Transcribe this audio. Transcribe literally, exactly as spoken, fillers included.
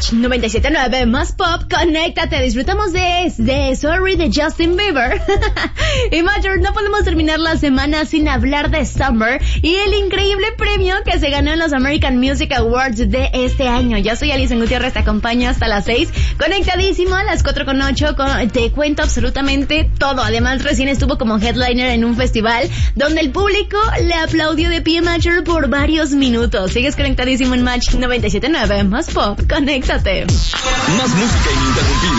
Match noventa y siete punto nueve más pop, conéctate, disfrutamos de, de Sorry de Justin Bieber. Y Major, no podemos terminar la semana sin hablar de Summer y el increíble premio que se ganó en los American Music Awards de este año. Ya soy Alison Gutiérrez, te acompaño hasta las seis, conectadísimo a las cuatro con ocho, con, te cuento absolutamente todo. Además, recién estuvo como headliner en un festival donde el público le aplaudió de pie, Major, por varios minutos. Sigues conectadísimo en Match noventa y siete punto nueve más pop, conéctate. Más música ininterrumpida.